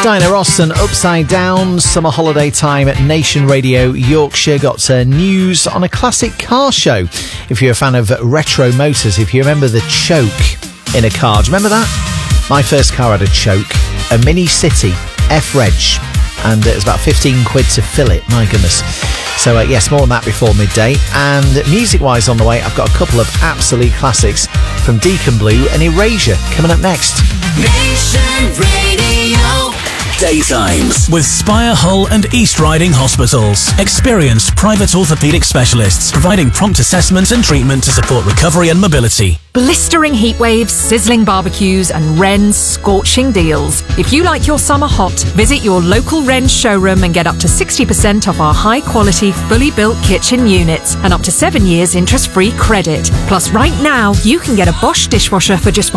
Diana Ross and Upside Down, summer holiday time at Nation Radio Yorkshire. Got news on a classic car show. If you're a fan of retro motors, if you remember the choke in a car, do you remember that? My first car had a choke, a Mini City F-Reg, and it was about 15 quid to fill it, my goodness. So yes, more on that before midday. And music-wise on the way, I've got a couple of absolute classics from Deacon Blue and Erasure coming up next. Nation Radio. Daytimes with Spire, Hull and East Riding Hospitals. Experienced private orthopaedic specialists providing prompt assessment and treatment to support recovery and mobility. Blistering heat waves, sizzling barbecues and Wren's scorching deals. If you like your summer hot, visit your local Wren's showroom and get up to 60% off our high-quality, fully built kitchen units and up to 7 years interest-free credit. Plus, right now, you can get a Bosch dishwasher for just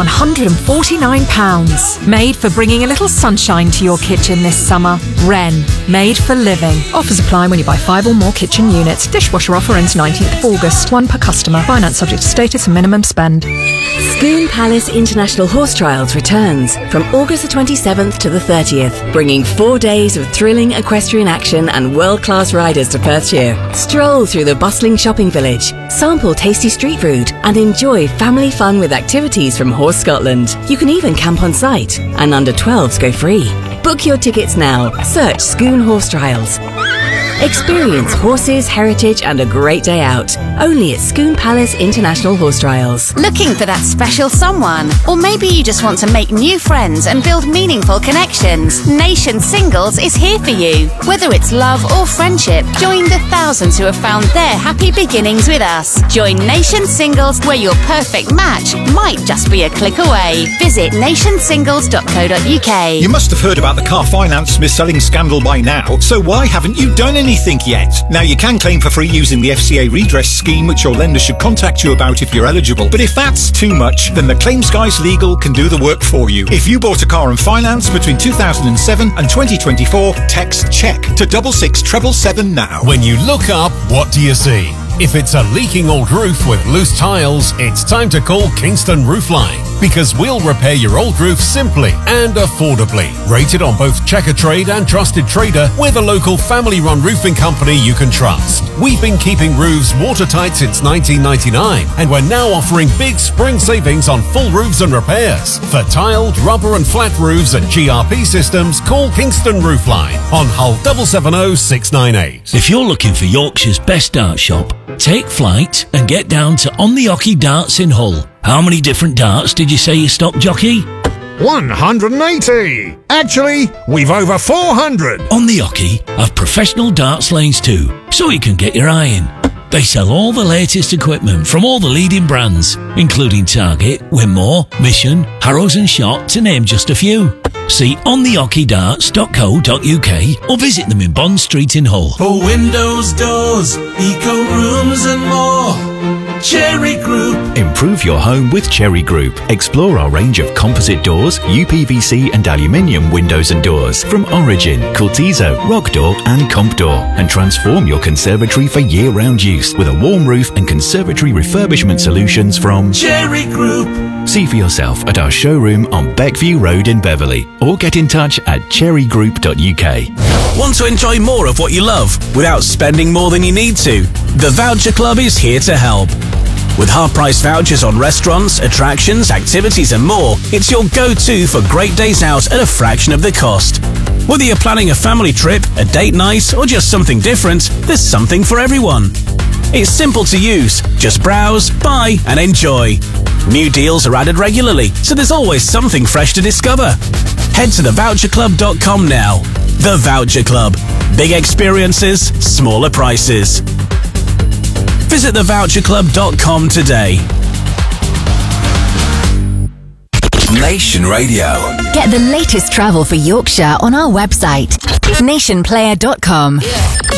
£149. Made for bringing a little sunshine to your kitchen this summer. Wren, made for living. Offers apply when you buy 5 or more kitchen units. Dishwasher offer ends 19th of August. One per customer. Finance subject to status and minimum spend. Scone Palace International Horse Trials returns from August the 27th to the 30th, bringing 4 days of thrilling equestrian action and world-class riders to Perthshire. Stroll through the bustling shopping village, sample tasty street food, and enjoy family fun with activities from Horse Scotland. You can even camp on site, and under 12s go free. Book your tickets now. Search Scone Horse Trials. Experience horses, heritage and a great day out. Only at Scone Palace International Horse Trials. Looking for that special someone? Or maybe you just want to make new friends and build meaningful connections? Nation Singles is here for you. Whether it's love or friendship, join the thousands who have found their happy beginnings with us. Join Nation Singles, where your perfect match might just be a click away. Visit nationsingles.co.uk. You must have heard about the car finance mis-selling scandal by now, so why haven't you done anything yet? Now, you can claim for free using the FCA redress scheme, which your lender should contact you about if you're eligible. But if that's too much, then the Claims Guys Legal can do the work for you. If you bought a car on finance between 2007 and 2024, text CHECK to 66777 now. When you look up, what do you see? If it's a leaking old roof with loose tiles, it's time to call Kingston Roofline, because we'll repair your old roof simply and affordably. Rated on both Checkatrade and Trusted Trader, we're the local family-run roofing company you can trust. We've been keeping roofs watertight since 1999, and we're now offering big spring savings on full roofs and repairs. For tiled, rubber and flat roofs and GRP systems, call Kingston Roofline on Hull 770 698. If you're looking for Yorkshire's best dart shop, take flight and get down to On the Ocky Darts in Hull. How many different darts did you say you stock, jockey? 180! Actually, we've over 400! On the Ocky have professional darts lanes too, so you can get your eye in. They sell all the latest equipment from all the leading brands, including Target, Winmore, Mission, Harrows and Shot, to name just a few. See ontheockeydarts.co.uk or visit them in Bond Street in Hull. For windows, doors, eco rooms and more, Cherry Group. Improve your home with Cherry Group. Explore our range of composite doors, UPVC and aluminium windows and doors from Origin, Cultizo, Rock Door and Comp Door, and transform your conservatory for year-round use with a warm roof and conservatory refurbishment solutions from Cherry Group. See for yourself at our showroom on Beckview Road in Beverley, or get in touch at cherrygroup.uk. Want to enjoy more of what you love without spending more than you need to? The Voucher Club is here to help. With half-price vouchers on restaurants, attractions, activities and more, it's your go-to for great days out at a fraction of the cost. Whether you're planning a family trip, a date night or just something different, there's something for everyone. It's simple to use. Just browse, buy and enjoy. New deals are added regularly, so there's always something fresh to discover. Head to thevoucherclub.com now. The Voucher Club. Big experiences, smaller prices. Visit thevoucherclub.com today. Nation Radio. Get the latest travel for Yorkshire on our website, nationplayer.com.